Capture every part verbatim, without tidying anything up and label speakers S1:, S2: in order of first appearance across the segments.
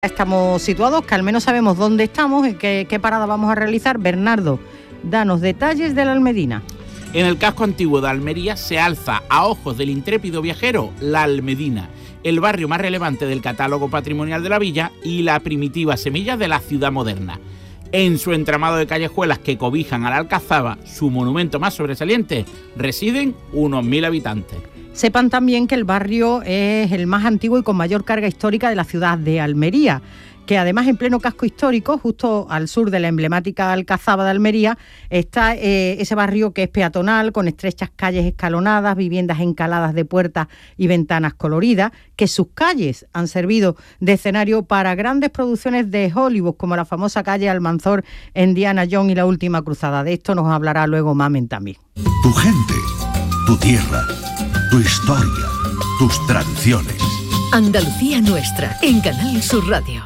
S1: Estamos situados, que al menos sabemos dónde estamos y qué, qué parada vamos a realizar. Bernardo, danos detalles de la Almedina.
S2: En el casco antiguo de Almería se alza a ojos del intrépido viajero la Almedina, el barrio más relevante del catálogo patrimonial de la villa y la primitiva semilla de la ciudad moderna. En su entramado de callejuelas que cobijan a la Alcazaba, su monumento más sobresaliente, residen unos mil habitantes.
S1: Sepan también que el barrio es el más antiguo y con mayor carga histórica de la ciudad de Almería, que además en pleno casco histórico, justo al sur de la emblemática Alcazaba de Almería, está eh, ese barrio que es peatonal, con estrechas calles escalonadas, viviendas encaladas de puertas y ventanas coloridas, que sus calles han servido de escenario para grandes producciones de Hollywood, como la famosa calle Almanzor en Indiana Jones y La Última Cruzada. De esto nos hablará luego Mamen también.
S3: Tu gente, tu tierra, tu historia, tus tradiciones.
S4: Andalucía Nuestra, en Canal Sur Radio.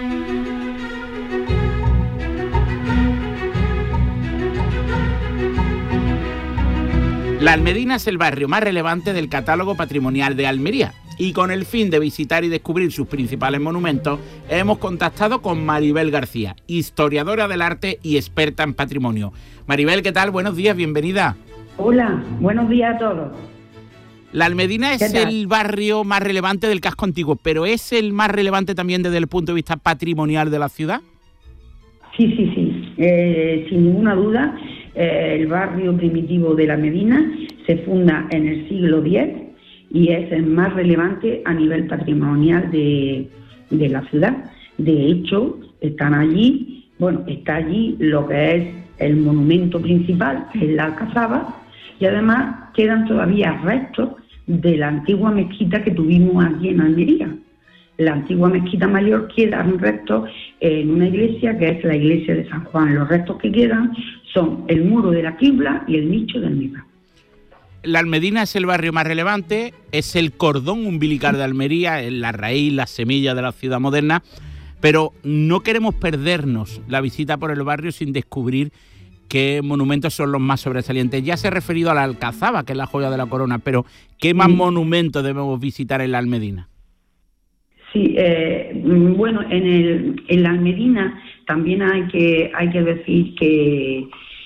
S2: La Almedina es el barrio más relevante del catálogo patrimonial de Almería y con el fin de visitar y descubrir sus principales monumentos hemos contactado con Maribel García, historiadora del arte y experta en patrimonio. Maribel, ¿qué tal? Buenos días, bienvenida.
S5: Hola, buenos días a todos.
S2: La Almedina es el barrio más relevante del casco antiguo, pero ¿es el más relevante también desde el punto de vista patrimonial de la ciudad?
S5: Sí, sí, sí, eh, sin ninguna duda. Eh, el barrio primitivo de la Almedina se funda en el siglo diez y es el más relevante a nivel patrimonial de, de la ciudad. De hecho, están allí, bueno, está allí lo que es el monumento principal, que es la Alcazaba, y además quedan todavía restos de la antigua mezquita que tuvimos aquí en Almería. La antigua mezquita mayor quedan restos en una iglesia que es la iglesia de San Juan. Los restos que quedan son el muro de la quibla y el nicho del Mira.
S2: La Almedina es el barrio más relevante, es el cordón umbilical de Almería, es la raíz, la semilla de la ciudad moderna, pero no queremos perdernos la visita por el barrio sin descubrir qué monumentos son los más sobresalientes. Ya se ha referido a la Alcazaba, que es la joya de la corona, pero ¿qué más sí. monumentos debemos visitar en la Almedina?
S5: Sí, eh, bueno, en, el, en la Almedina también hay que hay que decir que,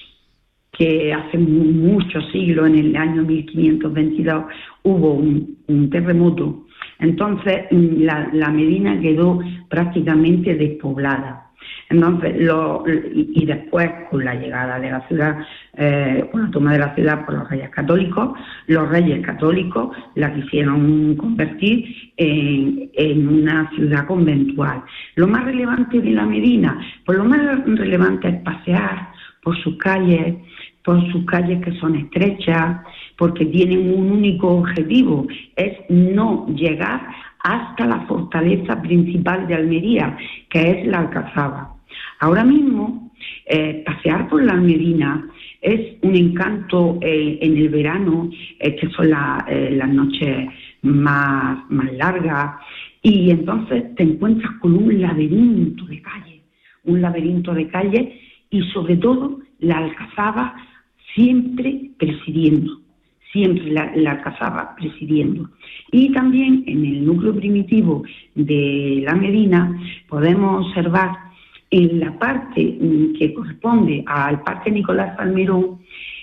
S5: que hace muchos siglos, en el año mil quinientos veintidós, hubo un, un terremoto. Entonces, la, la Almedina quedó prácticamente despoblada. Entonces, lo, y, y después, con la llegada de la ciudad, eh, con la toma de la ciudad por los reyes católicos, los reyes católicos la quisieron convertir en, en una ciudad conventual. Lo más relevante de la Almedina, pues lo más relevante es pasear por sus calles, por sus calles que son estrechas, porque tienen un único objetivo, es no llegar hasta la fortaleza principal de Almería, que es la Alcazaba. Ahora mismo, eh, pasear por la Almedina es un encanto eh, en el verano, eh, que son la, eh, las noches más, más largas, y entonces te encuentras con un laberinto de calles, un laberinto de calles, y sobre todo la Alcazaba siempre presidiendo. Siempre la, la Alcazaba presidiendo. Y también en el núcleo primitivo de la Almedina podemos observar en la parte que corresponde al Parque Nicolás Salmerón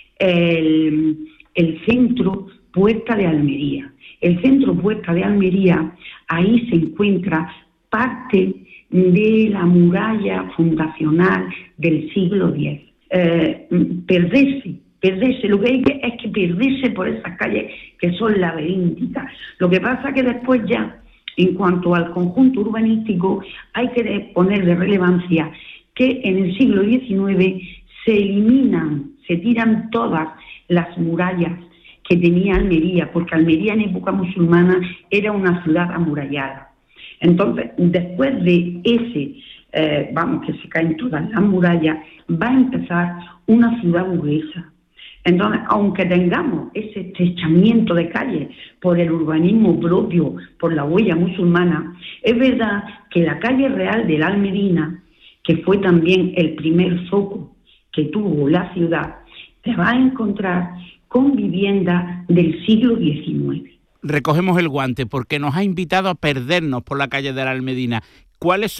S5: el, el centro Puerta de Almería. El centro Puerta de Almería, ahí se encuentra parte de la muralla fundacional del siglo diez. Eh, perderse Perderse, lo que hay que, es que perderse por esas calles que son laberínticas. Lo que pasa es que después ya, en cuanto al conjunto urbanístico, hay que poner de relevancia que en el siglo diecinueve se eliminan, se tiran todas las murallas que tenía Almería, porque Almería en época musulmana era una ciudad amurallada. Entonces, después de ese, eh, vamos, que se caen todas las murallas, va a empezar una ciudad burguesa. Entonces, aunque tengamos ese estrechamiento de calles por el urbanismo propio, por la huella musulmana, es verdad que la calle real de la Almedina, que fue también el primer foco que tuvo la ciudad, te va a encontrar con viviendas del siglo diecinueve.
S2: Recogemos el guante porque nos ha invitado a perdernos por la calle de la Almedina. ¿cuáles